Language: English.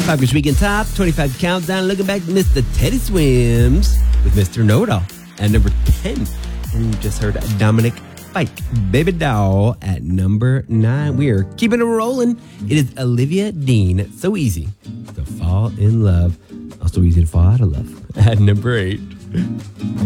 5 Weekend Top 25 Countdown. Looking back, Mr. Teddy Swims with Mr. Know-It-All at number 10. And you just heard Dominic Fike, Baby Doll at number 9. We are keeping it rolling. It is Olivia Dean. So easy to fall in love. Also easy to fall out of love at number 8.